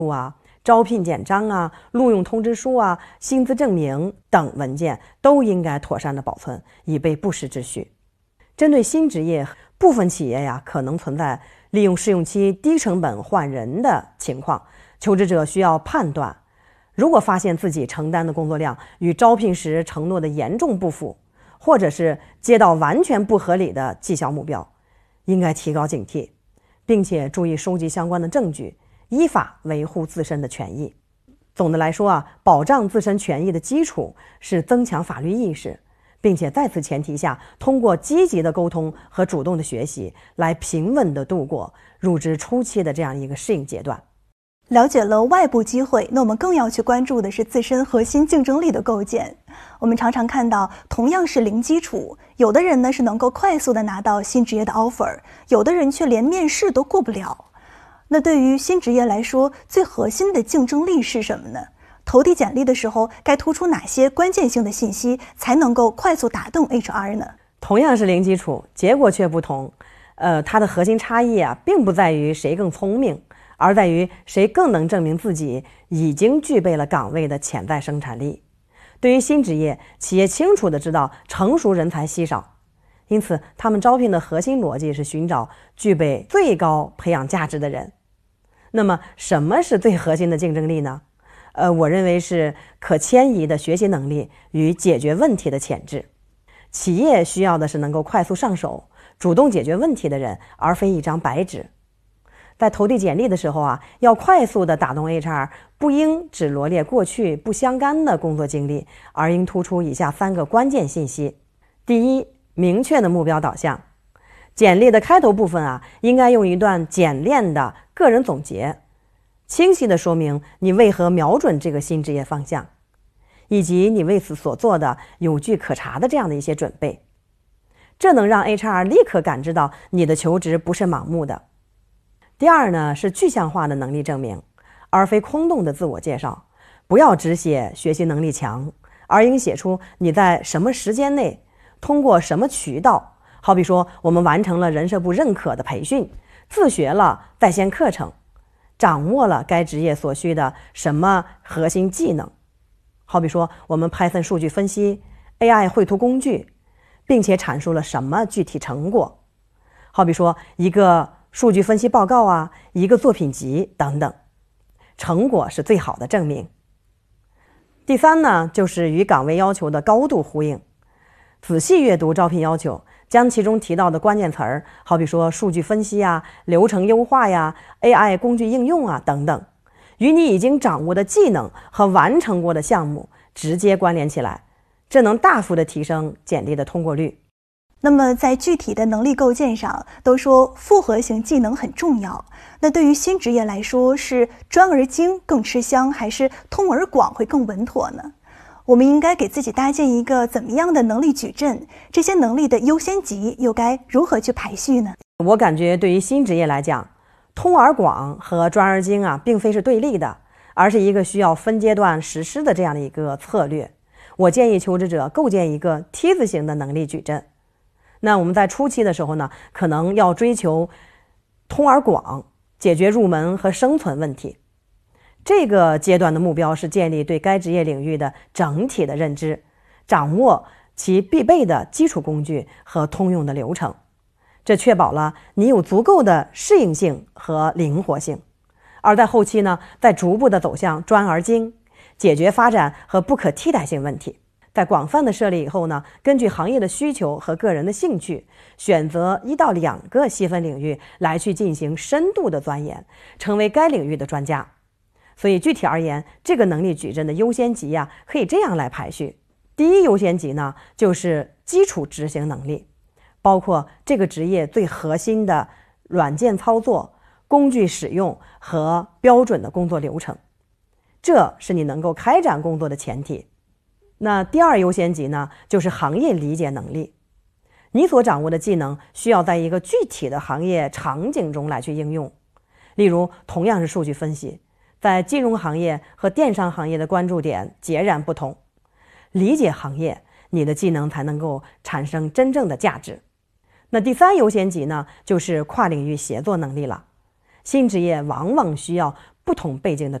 啊、招聘简章啊、录用通知书啊、薪资证明等文件都应该妥善的保存，以备不时之需。针对新职业，部分企业呀可能存在利用试用期低成本换人的情况，求职者需要判断，如果发现自己承担的工作量与招聘时承诺的严重不符，或者是接到完全不合理的绩效目标，应该提高警惕，并且注意收集相关的证据，依法维护自身的权益。总的来说啊，保障自身权益的基础是增强法律意识，并且在此前提下，通过积极的沟通和主动的学习，来平稳地度过入职初期的这样一个适应阶段。 了解了外部机会，那我们更要去关注的是自身核心竞争力的构建。我们常常看到，同样是零基础，有的人呢是能够快速的拿到新职业的 offer， 有的人却连面试都过不了。那对于新职业来说，最核心的竞争力是什么呢？投递简历的时候，该突出哪些关键性的信息，才能够快速打动 HR 呢？ 同样是零基础，结果却不同。它的核心差异啊，并不在于谁更聪明，而在于谁更能证明自己已经具备了岗位的潜在生产力。对于新职业，企业清楚地知道成熟人才稀少，因此他们招聘的核心逻辑是寻找具备最高培养价值的人。那么什么是最核心的竞争力呢？我认为是可迁移的学习能力与解决问题的潜质。企业需要的是能够快速上手、主动解决问题的人，而非一张白纸。在投递简历的时候啊，要快速的打动 HR， 不应只罗列过去不相干的工作经历，而应突出以下3个关键信息。第一，明确的目标导向。简历的开头部分啊，应该用一段简练的个人总结，清晰地说明你为何瞄准这个新职业方向，以及你为此所做的有据可查的这样的一些准备。这能让 HR 立刻感知到你的求职不是盲目的。第二呢，是具象化的能力证明，而非空洞的自我介绍。不要只写学习能力强，而应写出你在什么时间内，通过什么渠道，好比说我们完成了人社部认可的培训，自学了在线课程，掌握了该职业所需的什么核心技能，好比说我们 Python 数据分析、AI 绘图工具，并且阐述了什么具体成果，好比说一个数据分析报告啊，一个作品集等等，成果是最好的证明。第三呢，就是与岗位要求的高度呼应。仔细阅读招聘要求，将其中提到的关键词儿，好比说数据分析啊、流程优化呀、AI 工具应用啊等等，与你已经掌握的技能和完成过的项目直接关联起来，这能大幅的提升简历的通过率。 那么在具体的能力构建上，都说复合型技能很重要。那对于新职业来说，是专而精更吃香，还是通而广会更稳妥呢？我们应该给自己搭建一个怎么样的能力矩阵？这些能力的优先级又该如何去排序呢？ 我感觉对于新职业来讲，通而广和专而精啊，并非是对立的，而是一个需要分阶段实施的这样的一个策略。我建议求职者构建一个梯子型的能力矩阵。那我们在初期的时候呢，可能要追求通而广，解决入门和生存问题。这个阶段的目标是建立对该职业领域的整体的认知，掌握其必备的基础工具和通用的流程，这确保了你有足够的适应性和灵活性。而在后期呢，再逐步的走向专而精，解决发展和不可替代性问题。在广泛的设立以后呢，根据行业的需求和个人的兴趣，选择1到2个细分领域来去进行深度的钻研，成为该领域的专家。所以具体而言，这个能力矩阵的优先级啊，可以这样来排序。第一优先级呢，就是基础执行能力，包括这个职业最核心的软件操作、工具使用和标准的工作流程，这是你能够开展工作的前提。那第二优先级呢，就是行业理解能力。你所掌握的技能需要在一个具体的行业场景中来去应用。例如，同样是数据分析，在金融行业和电商行业的关注点截然不同。理解行业，你的技能才能够产生真正的价值。那第三优先级呢，就是跨领域协作能力了。新职业往往需要不同背景的